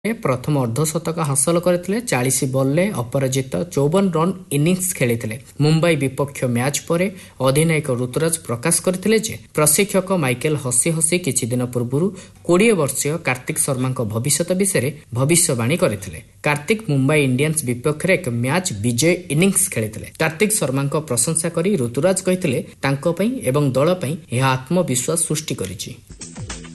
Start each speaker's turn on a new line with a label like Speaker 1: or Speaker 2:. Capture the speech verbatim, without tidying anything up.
Speaker 1: ପ୍ରଥମ ଅର୍ଦ୍ଧଶତକ ହାସଲ କରିଥିଲେ। ଚାଳିଶ ବଲ୍ରେ ଅପରାଜିତ ଚଉବନ ରନ୍ ଇନିଂସ ଖେଳିଥିଲେ। ମୁମ୍ବାଇ ବିପକ୍ଷ ମ୍ୟାଚ୍ ପରେ ଅଧିନାୟକ ଋତୁରାଜ ପ୍ରକାଶ କରିଥିଲେ ଯେ ପ୍ରଶିକ୍ଷକ ମାଇକେଲ ହସି ହସି କିଛି ଦିନ ପୂର୍ବରୁ କୋଡ଼ିଏ ବର୍ଷୀୟ କାର୍ତ୍ତିକ ଶର୍ମାଙ୍କ ଭବିଷ୍ୟତ ବିଷୟରେ ଭବିଷ୍ୟବାଣୀ କରିଥିଲେ। କାର୍ତ୍ତିକ ମୁମ୍ବାଇ ଇଣ୍ଡିଆନ୍ସ ବିପକ୍ଷରେ ଏକ ମ୍ୟାଚ୍ ବିଜୟ ଇନିଂସ ଖେଳିଥିଲେ। କାର୍ତ୍ତିକ ଶର୍ମାଙ୍କ ପ୍ରଶଂସା କରି ଋତୁରାଜ କହିଥିଲେ, ତାଙ୍କ ପାଇଁ ଏବଂ ଦଳ ପାଇଁ ଏହା ଆତ୍ମବିଶ୍ୱାସ ସୃଷ୍ଟି କରିଛି।